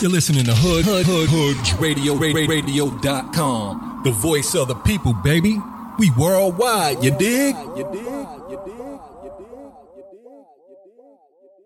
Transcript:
You're listening to Hoods Radio.com. The voice of the people, baby. We worldwide, you dig?